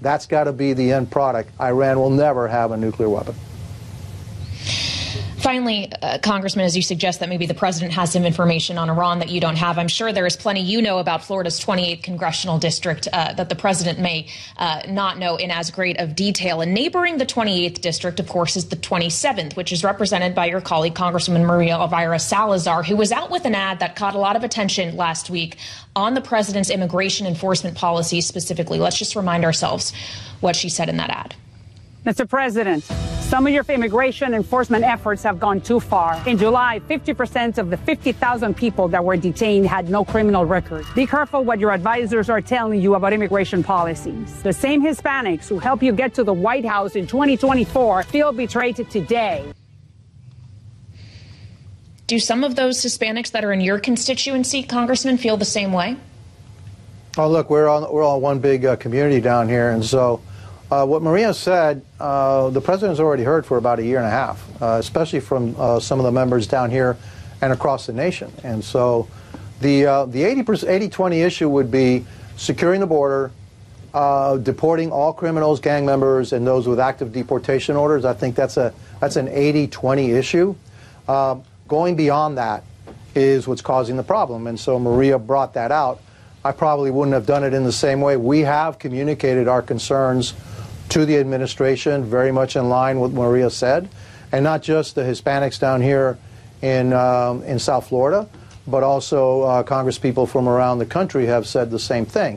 That's got to be the end product. Iran will never have a nuclear weapon. Finally, Congressman, as you suggest that maybe the president has some information on Iran that you don't have, I'm sure there is plenty you know about Florida's 28th congressional district that the president may not know in as great of detail. And neighboring the 28th district, of course, is the 27th, which is represented by your colleague, Congresswoman Maria Elvira Salazar, who was out with an ad that caught a lot of attention last week on the president's immigration enforcement policies specifically. Let's just remind ourselves what she said in that ad. Mr. President, some of your immigration enforcement efforts have gone too far. In July, 50% of the 50,000 people that were detained had no criminal record. Be careful what your advisors are telling you about immigration policies. The same Hispanics who helped you get to the White House in 2024 feel betrayed today. Do some of those Hispanics that are in your constituency, Congressman, feel the same way? Oh, look, we're all one big community down here, and so what Maria said, the president's already heard for about a year and a half, especially from some of the members down here and across the nation. And so the 80-20 issue would be securing the border, deporting all criminals, gang members, and those with active deportation orders. I think that's an 80-20 issue. Going beyond that is what's causing the problem. And so Maria brought that out. I probably wouldn't have done it in the same way. We have communicated our concerns to the administration, very much in line with what Maria said, and not just the Hispanics down here in South Florida, but also congresspeople from around the country have said the same thing.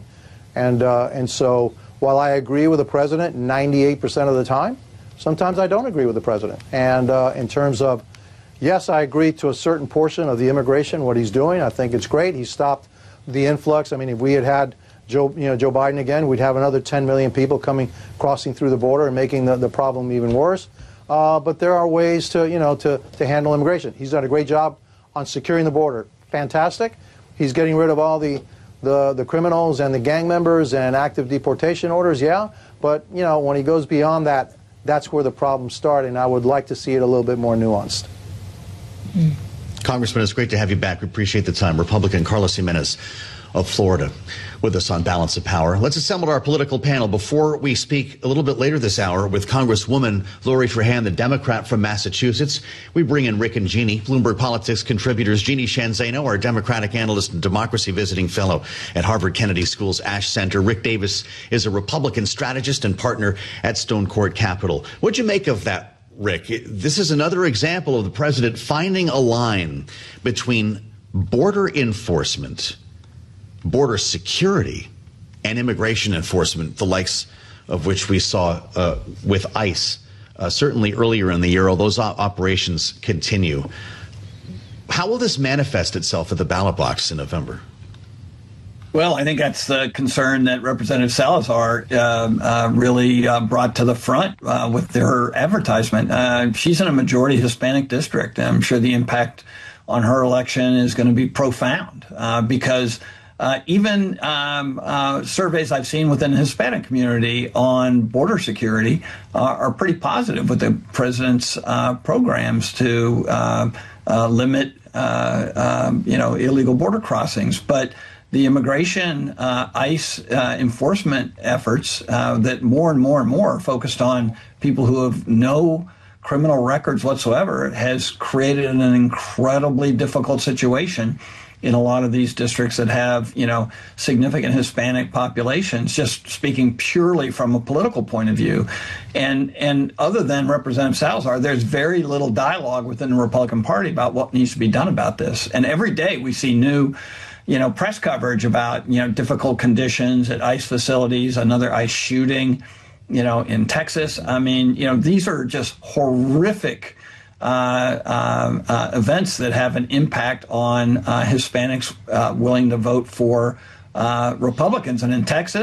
And so while I agree with the president 98% of the time, sometimes I don't agree with the president. And in terms of, yes, I agree to a certain portion of the immigration, what he's doing. I think it's great. He stopped the influx. I mean, if we had Joe Biden again, we'd have another 10 million people crossing through the border and making the problem even worse. But there are ways to handle immigration. He's done a great job on securing the border. Fantastic. He's getting rid of all the criminals and the gang members and active deportation orders. Yeah, but when he goes beyond that, that's where the problems start. And I would like to see it a little bit more nuanced. Congressman, it's great to have you back. We appreciate the time. Republican Carlos Jimenez of Florida with us on Balance of Power. Let's assemble our political panel before we speak a little bit later this hour with Congresswoman Lori Trahan, the Democrat from Massachusetts. We bring in Rick and Jeannie, Bloomberg Politics contributors, Jeannie Shanzano, our Democratic analyst and democracy visiting fellow at Harvard Kennedy School's Ash Center. Rick Davis is a Republican strategist and partner at Stone Court Capital. What'd you make of that, Rick? This is another example of the president finding a line between border enforcement, border security, and immigration enforcement, the likes of which we saw with ICE, certainly earlier in the year, although those operations continue. How will this manifest itself at the ballot box in November? Well, I think that's the concern that Representative Salazar really brought to the front with her advertisement. She's in a majority Hispanic district. I'm sure the impact on her election is going to be profound because even surveys I've seen within the Hispanic community on border security are pretty positive with the president's programs to limit, illegal border crossings. But the immigration ICE enforcement efforts that more and more are focused on people who have no criminal records whatsoever has created an incredibly difficult situation in a lot of these districts that have, significant Hispanic populations, just speaking purely from a political point of view. And other than Representative Salazar, there's very little dialogue within the Republican Party about what needs to be done about this. And every day we see new press coverage about, difficult conditions at ICE facilities, another ICE shooting, in Texas. I mean, these are just horrific events that have an impact on Hispanics willing to vote for Republicans. And in Texas,